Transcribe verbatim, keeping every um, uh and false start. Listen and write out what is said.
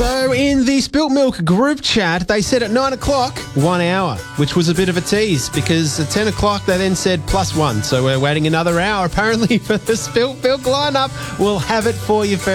So in the Spilt Milk group chat, they said at nine o'clock, one hour, which was a bit of a tease because at ten o'clock they then said plus one. So we're waiting another hour apparently for the Spilt Milk lineup. We'll have it for you first.